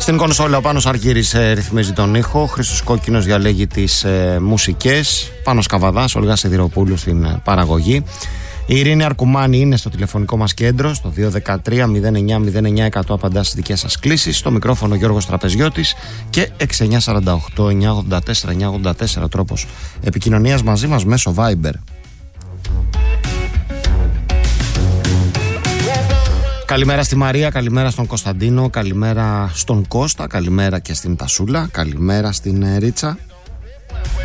Στην κονσόλα ο Πάνος Αργύρης ρυθμίζει τον ήχο, Χρήστος Κόκκινος διαλέγει τις μουσικές, Πάνος Καβαδάς, Ολγά Σιδηροπούλου στην παραγωγή. Η Ειρήνη Αρκουμάνη είναι στο τηλεφωνικό μας κέντρο, στο 213-09-09-100, απαντά στις δικές σας κλήσεις. Στο μικρόφωνο Γιώργος Τραπεζιώτης και 6948-984-984, τρόπος επικοινωνίας μαζί μας μέσω Viber. Καλημέρα στη Μαρία, καλημέρα στον Κωνσταντίνο, καλημέρα στον Κώστα, καλημέρα και στην Τασούλα, καλημέρα στην Ρίτσα.